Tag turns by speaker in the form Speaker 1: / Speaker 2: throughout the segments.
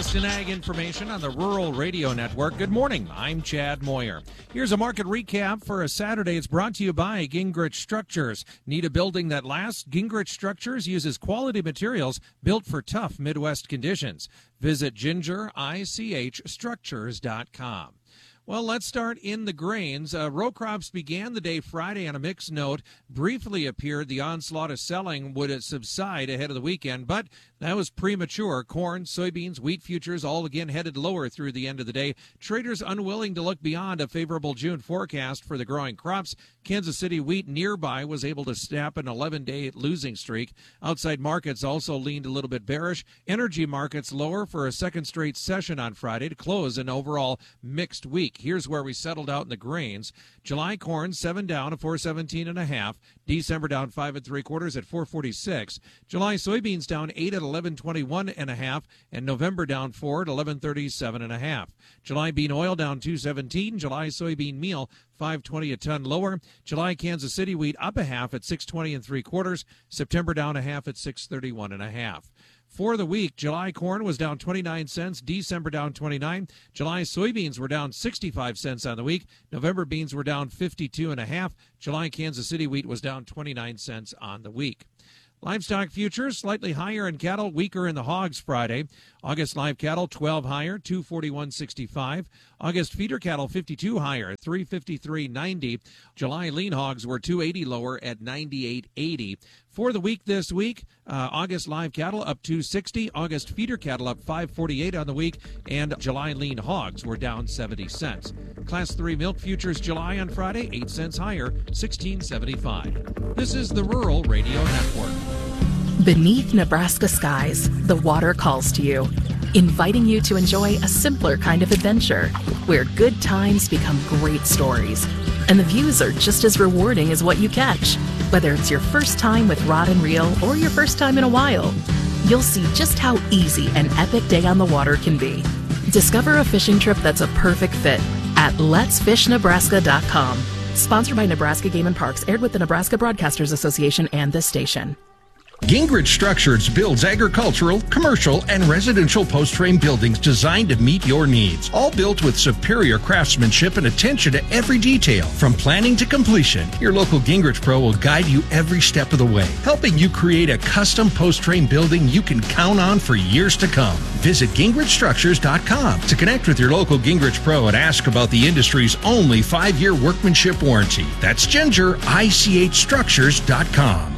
Speaker 1: Forest and Ag information on the Rural Radio Network. Good morning. I'm Chad Moyer. Here's a market recap for a Saturday. It's brought to you by Gingrich Structures. Need a building that lasts? Gingrich Structures uses quality materials built for tough Midwest conditions. Visit gingerichstructures.com. Well, let's start in the grains. Row crops began the day Friday on a mixed note. Briefly appeared the onslaught of selling would subside ahead of the weekend, but that was premature. Corn, soybeans, wheat futures all again headed lower through the end of the day. Traders unwilling to look beyond a favorable June forecast for the growing crops. Kansas City wheat nearby was able to snap an 11-day losing streak. Outside markets also leaned a little bit bearish. Energy markets lower for a second straight session on Friday to close an overall mixed week. Here's where we settled out in the grains. July corn 7 down at 417.5. December down 5 3/4 at 446. July soybeans down 8 at 1121.5, and November down 4 at 1137.5. July bean oil down 217. July soybean meal 520 a ton lower. July Kansas City wheat up a half at 620 3/4. September down a half at 631.5. For the week, July corn was down 29 cents, December down 29. July soybeans were down 65 cents on the week. November beans were down 52.5. July Kansas City wheat was down 29 cents on the week. Livestock futures slightly higher in cattle, weaker in the hogs Friday. August live cattle 12 higher, 241.65. August feeder cattle 52 higher, 353.90. July lean hogs were 280 lower at 98.80. For the week this week, August live cattle up 260, August feeder cattle up 548 on the week, and July lean hogs were down 70 cents. Class 3 milk futures July on Friday 8 cents higher, 16.75. This is the Rural Radio Network.
Speaker 2: Beneath Nebraska skies, the water calls to you, inviting you to enjoy a simpler kind of adventure where good times become great stories. And the views are just as rewarding as what you catch. Whether it's your first time with rod and reel or your first time in a while, you'll see just how easy an epic day on the water can be. Discover a fishing trip that's a perfect fit at letsfishnebraska.com. Sponsored by Nebraska Game and Parks, aired with the Nebraska Broadcasters Association and this station.
Speaker 3: Gingrich Structures builds agricultural, commercial, and residential post-frame buildings designed to meet your needs. All built with superior craftsmanship and attention to every detail. From planning to completion, your local Gingrich Pro will guide you every step of the way, helping you create a custom post-frame building you can count on for years to come. Visit gingrichstructures.com to connect with your local Gingrich Pro and ask about the industry's only 5-year workmanship warranty. That's gingerichstructures.com.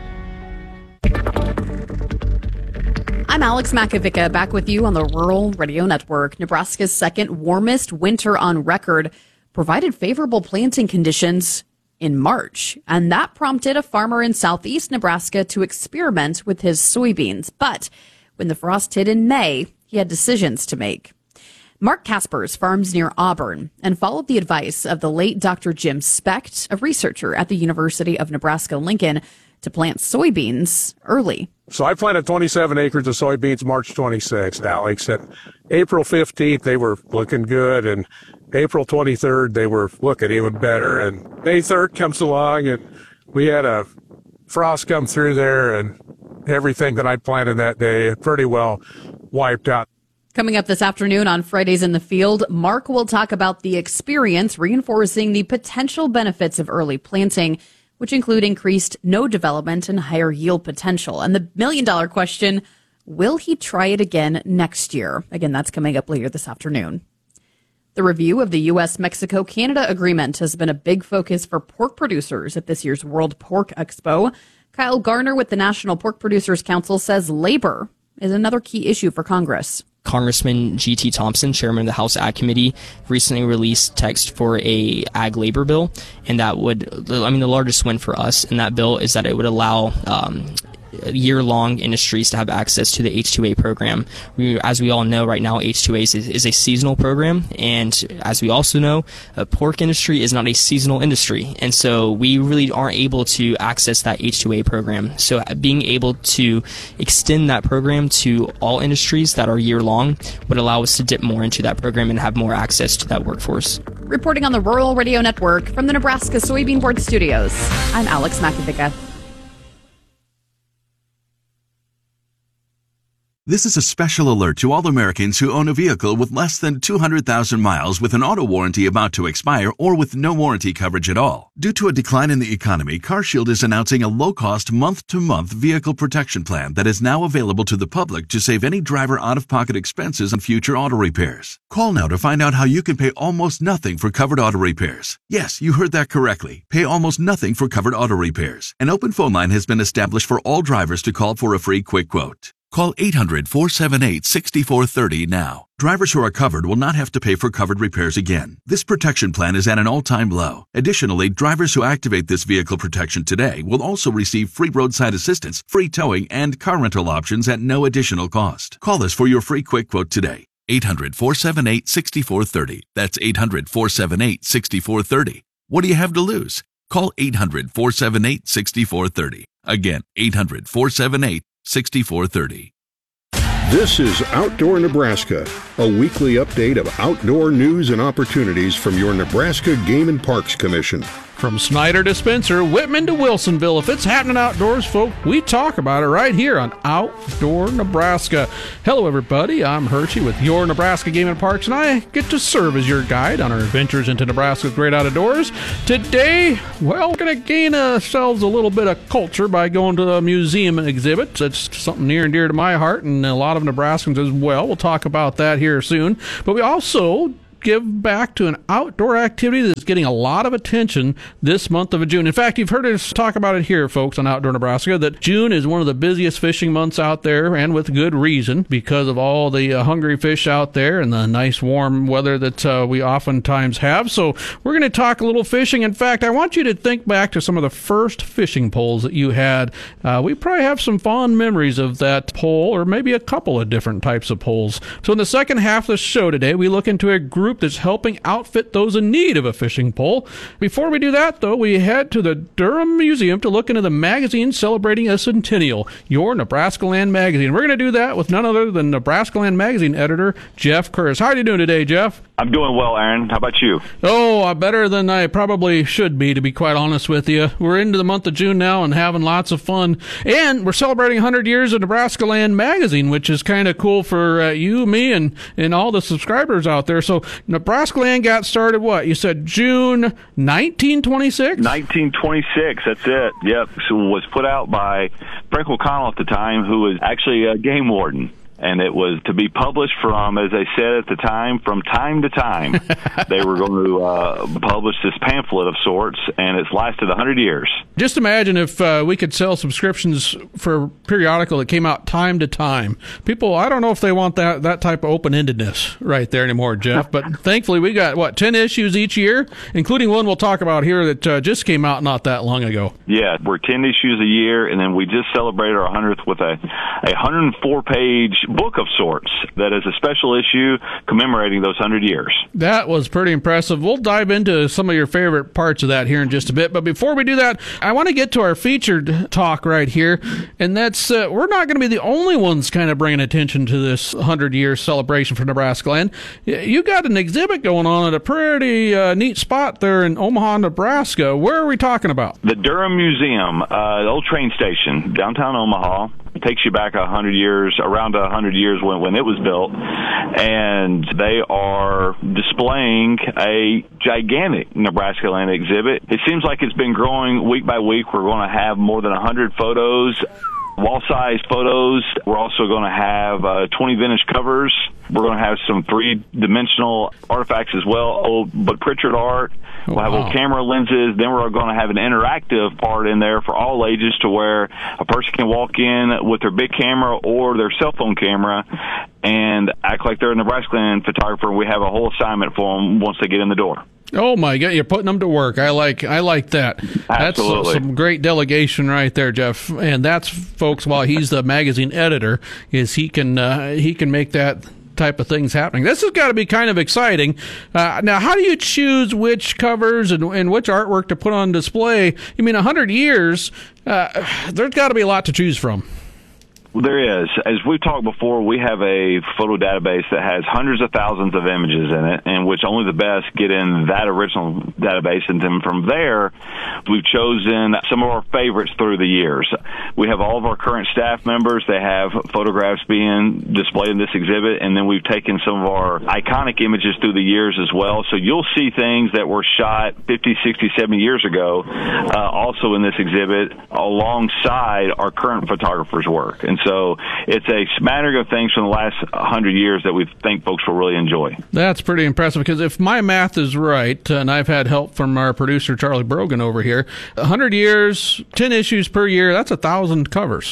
Speaker 4: I'm Alex Makovica, back with you on the Rural Radio Network. Nebraska's second warmest winter on record provided favorable planting conditions in March, and that prompted a farmer in southeast Nebraska to experiment with his soybeans. But when the frost hit in May, he had decisions to make. Mark Kaspers farms near Auburn and followed the advice of the late Dr. Jim Specht, a researcher at the University of Nebraska-Lincoln, to plant soybeans early.
Speaker 5: So I planted 27 acres of soybeans March 26th, Alex. And April 15th, they were looking good. And April 23rd, they were looking even better. And May 3rd comes along, and we had a frost come through there, and everything that I planted that day pretty well wiped out.
Speaker 4: Coming up this afternoon on Fridays in the Field, Mark will talk about the experience reinforcing the potential benefits of early planting, which include increased node development and higher yield potential. And the million-dollar question, will he try it again next year? Again, that's coming up later this afternoon. The review of the U.S.-Mexico-Canada agreement has been a big focus for pork producers at this year's World Pork Expo. Kyle Garner with the National Pork Producers Council says labor is another key issue for Congress.
Speaker 6: Congressman G.T. Thompson, chairman of the House Ag Committee, recently released text for a ag labor bill, and that would, the largest win for us in that bill is that it would allow year-long industries to have access to the H-2A program. As we all know right now, H-2A is a seasonal program, and as we also know, the pork industry is not a seasonal industry, and so we really aren't able to access that H-2A program. So being able to extend that program to all industries that are year-long would allow us to dip more into that program and have more access to that workforce.
Speaker 4: Reporting on the Rural Radio Network from the Nebraska Soybean Board Studios, I'm Alex Makovica.
Speaker 7: This is a special alert to all Americans who own a vehicle with less than 200,000 miles with an auto warranty about to expire or with no warranty coverage at all. Due to a decline in the economy, CarShield is announcing a low-cost month-to-month vehicle protection plan that is now available to the public to save any driver out-of-pocket expenses on future auto repairs. Call now to find out how you can pay almost nothing for covered auto repairs. Yes, you heard that correctly. Pay almost nothing for covered auto repairs. An open phone line has been established for all drivers to call for a free quick quote. Call 800-478-6430 now. Drivers who are covered will not have to pay for covered repairs again. This protection plan is at an all-time low. Additionally, drivers who activate this vehicle protection today will also receive free roadside assistance, free towing, and car rental options at no additional cost. Call us for your free quick quote today. 800-478-6430. That's 800-478-6430. What do you have to lose? Call 800-478-6430. Again, 800-478-6430.
Speaker 8: This is Outdoor Nebraska, a weekly update of outdoor news and opportunities from your Nebraska Game and Parks Commission.
Speaker 9: From Snyder to Spencer, Whitman to Wilsonville, if it's happening outdoors, folks, we talk about it right here on Outdoor Nebraska. Hello, everybody. I'm Hershey with your Nebraska Game and Parks, and I get to serve as your guide on our adventures into Nebraska's great outdoors. Today, well, we're going to gain ourselves a little bit of culture by going to a museum exhibit. That's something near and dear to my heart, and a lot of Nebraskans as well. We'll talk about that here soon. But we also give back to an outdoor activity that's getting a lot of attention this month of June. In fact, you've heard us talk about it here, folks, on Outdoor Nebraska, that June is one of the busiest fishing months out there, and with good reason, because of all the hungry fish out there and the nice warm weather that we oftentimes have. So we're going to talk a little fishing. In fact, I want you to think back to some of the first fishing poles that you had. We probably have some fond memories of that pole, or maybe a couple of different types of poles. So in the second half of the show today, we look into a group that's helping outfit those in need of a fishing pole. Before we do that, though, we head to the Durham Museum to look into the magazine celebrating a centennial, Your Nebraska Land Magazine. We're going to do that with none other than Nebraska Land Magazine editor Jeff Curtis. How are you doing today, Jeff?
Speaker 10: I'm doing well, Aaron. How about you?
Speaker 9: Oh, better than I probably should be, to be quite honest with you. We're into the month of June now and having lots of fun. And we're celebrating 100 years of Nebraska Land Magazine, which is kind of cool for you, me, and all the subscribers out there. So Nebraska Land got started, what? You said June 1926?
Speaker 10: 1926, that's it. Yep. So it was put out by Frank O'Connell at the time, who was actually a game warden. And it was to be published from, as they said at the time to time. They were going to publish this pamphlet of sorts, and it's lasted 100 years.
Speaker 9: Just imagine if we could sell subscriptions for a periodical that came out time to time. People, I don't know if they want that type of open-endedness right there anymore, Jeff. But thankfully, we got, 10 issues each year, including one we'll talk about here that just came out not that long ago.
Speaker 10: Yeah, we're 10 issues a year, and then we just celebrated our 100th with a 104-page book of sorts that is a special issue commemorating those 100 years.
Speaker 9: That was pretty impressive. We'll dive into some of your favorite parts of that here in just a bit. But before we do that, I want to get to our featured talk right here. And that's, we're not going to be the only ones kind of bringing attention to this 100-year celebration for Nebraska Land. You got an exhibit going on at a pretty neat spot there in Omaha, Nebraska. Where are we talking about?
Speaker 10: The Durham Museum, the old train station, downtown Omaha. It takes you back 100 years, around 100 years when it was built, and they are displaying a gigantic Nebraska Land exhibit. It seems like it's been growing week by week. We're going to have more than 100 photos, wall-sized photos. We're also going to have 20 vintage covers. We're going to have some three-dimensional artifacts as well, old but Pritchard art. We'll have old camera lenses. Then we're going to have an interactive part in there for all ages, to where a person can walk in with their big camera or their cell phone camera and act like they're a Nebraska Land photographer. We have a whole assignment for them once they get in the door.
Speaker 9: Oh my God, you're putting them to work. I like that.
Speaker 10: Absolutely.
Speaker 9: That's some great delegation right there, Jeff. And that's, folks, while he's the magazine editor, is he can make that type of things happening. This has got to be kind of exciting. Now, how do you choose which covers and which artwork to put on display? 100 years, there's got to be a lot to choose from.
Speaker 10: There is. As we've talked before, we have a photo database that has hundreds of thousands of images in it, in which only the best get in that original database. And then from there, we've chosen some of our favorites through the years. We have all of our current staff members. They have photographs being displayed in this exhibit. And then we've taken some of our iconic images through the years as well. So you'll see things that were shot 50, 60, 70 years ago also in this exhibit alongside our current photographers' work. And so it's a smattering of things from the last 100 years that we think folks will really enjoy.
Speaker 9: That's pretty impressive, because if my math is right, and I've had help from our producer Charlie Brogan over here, 100 years, 10 issues per year, that's 1,000 covers.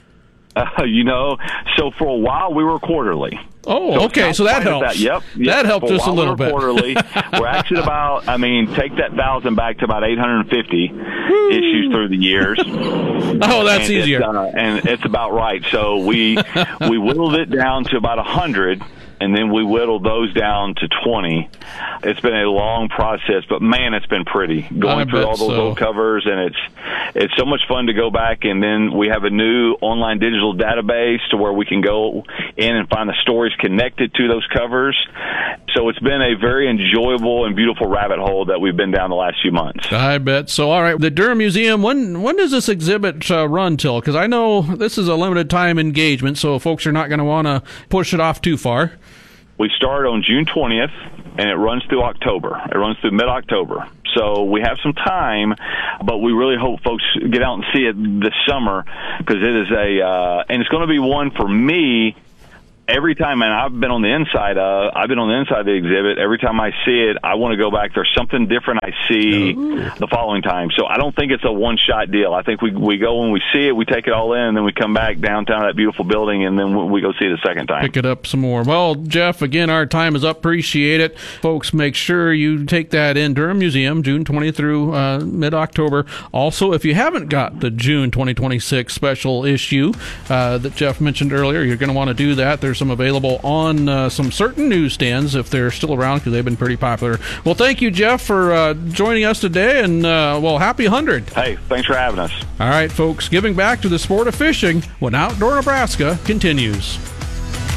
Speaker 10: So for a while we were quarterly.
Speaker 9: Oh, okay, so that helps.
Speaker 10: Yep.
Speaker 9: That helped us a little bit.
Speaker 10: Quarterly. We're actually about, take that 1,000 back to about 850 issues through the years.
Speaker 9: Oh, that's easier.
Speaker 10: And it's about right. So we whittled it down to about 100, and then we whittled those down to 20. It's been a long process, but man, it's been pretty going through all those old covers, and it's so much fun to go back. And then we have a new online digital database to where we can go in and find the stories connected to those covers. So it's been a very enjoyable and beautiful rabbit hole that we've been down the last few months.
Speaker 9: I bet. So, all right, the Durham Museum, when does this exhibit run till? Because I know this is a limited time engagement, so folks are not going to want to push it off too far.
Speaker 10: We start on June 20th, and it runs through October. It runs through mid-October. So we have some time, but we really hope folks get out and see it this summer, because it is and it's going to be one for me. Every time, and I've been on the inside of the exhibit. Every time I see it, I want to go back. There's something different I see the following time. So I don't think it's a one-shot deal. I think we go when we see it, we take it all in, and then we come back downtown to that beautiful building, and then we go see it a second time.
Speaker 9: Pick it up some more. Well, Jeff, again, our time is up. Appreciate it. Folks, make sure you take that in. Durham Museum, June 20th through mid-October. Also, if you haven't got the June 2026 special issue that Jeff mentioned earlier, you're going to want to do that. There's some available on some certain newsstands if they're still around, because they've been pretty popular. Well, thank you, Jeff, for joining us today, and happy 100.
Speaker 10: Hey, thanks for having us.
Speaker 9: All right, folks, giving back to the sport of fishing when Outdoor Nebraska continues.